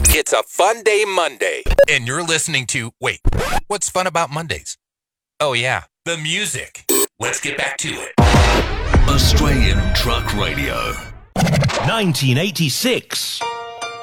It's a fun day Monday, and you're listening to, wait, what's fun about Mondays? Oh yeah, the music. Let's get back to it. Australian Truck Radio. 1986.